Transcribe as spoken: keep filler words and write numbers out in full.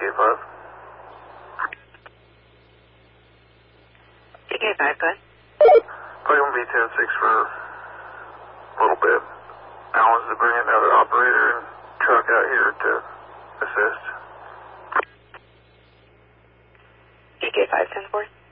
five. T K five, go ahead. Play on V ten six for a little bit. Alan's to bring another operator and truck out here to assist. T K five ten four.